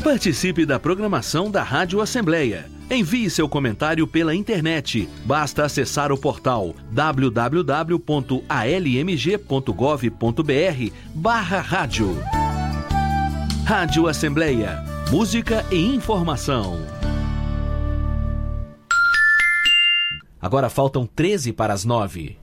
Participe da programação da Rádio Assembleia. Envie seu comentário pela internet. Basta acessar o portal www.almg.gov.br/rádio. Rádio Assembleia. Música e informação. Agora faltam 13 para as 9.